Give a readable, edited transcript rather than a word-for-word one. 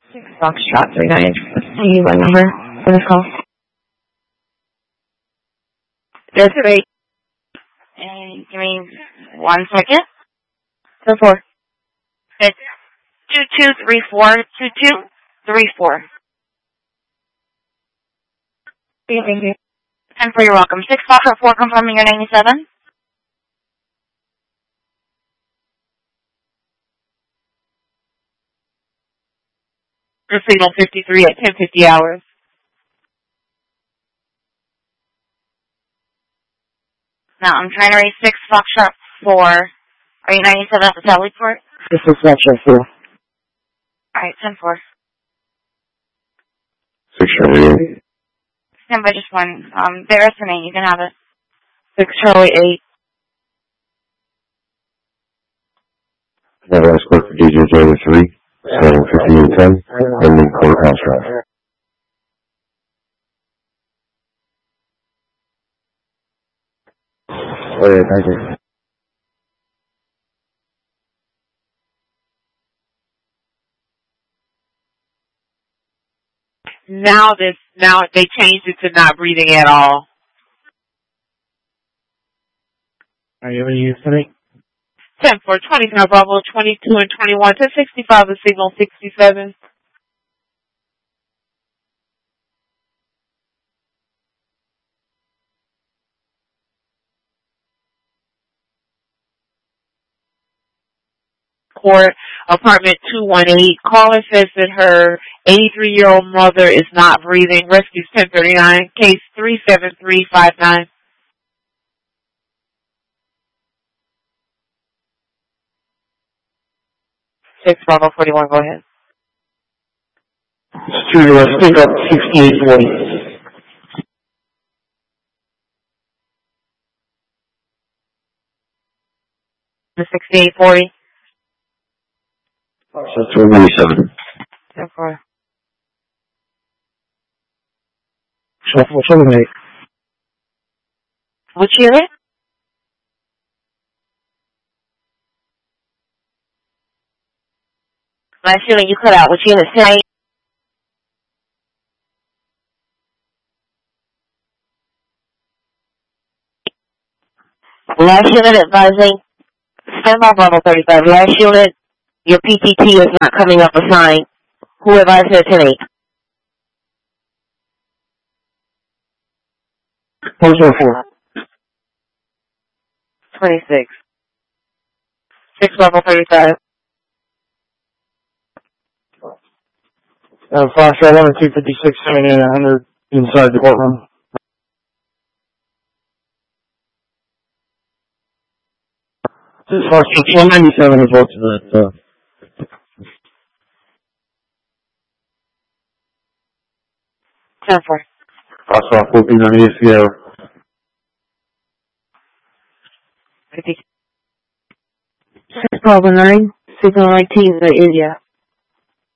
Foxtrot 39. Hey, what number for this call? That's great. And give me 1 second. 4. It's 2234 2234. Thank you. And for your welcome. 6 Foxtrot 4, confirming your 97. For signal 53 at 10:50 hours. Now I'm trying to raise 6 Foxtrot 4. Are you 97 at the satellite port? This is Foxtrot 4. Alright, 10-4. 6 Charlie 8. Stand by just one. Their estimate, you can have it. 6 Charlie 8. That last code for DJ Jada 3, 750 and 10, ending Courthouse Drive. Oh yeah, thank you. Now they changed it to not breathing at all. Are you ready for me? 10-4, 25 Bravo, 22 and 21 to 65 and signal 67. Court, apartment 218. Caller says that her 83-year-old mother is not breathing. Rescues 1039, case 37359. 6 Bravo 41, go ahead. Studio, let's pick up 6840. The 6840. So 297. 10-4. Shuffle 78. Which unit? Last unit you cut out. Which unit? 10-8? Last unit advising. Stand by Bravo 35. Last unit, your PTT is not coming up assigned. Who advised at 10-8? 404. 26. 6 Bravo 35. Foxtrot 1 and 256, 70 and 100 inside the courtroom. Foxtrot 197 is what's that, 10-4. Foxtrot 1498 Sierra. 50. 6 Bravo 9, signal 19, India.